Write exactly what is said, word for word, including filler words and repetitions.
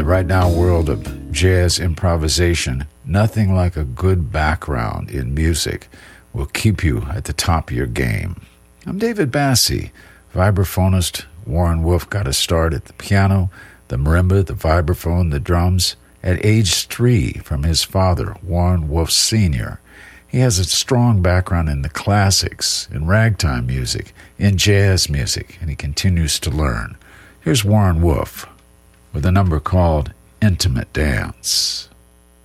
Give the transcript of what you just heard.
right now world of jazz improvisation, nothing like a good background in music will keep you at the top of your game. I'm David Bassie. Vibraphonist Warren Wolf got a start at the piano, the marimba, the vibraphone, the drums at age three from his father, Warren Wolf Senior He has a strong background in the classics, in ragtime music, in jazz music, and he continues to learn. Here's Warren Wolf with a number called Intimate Dance.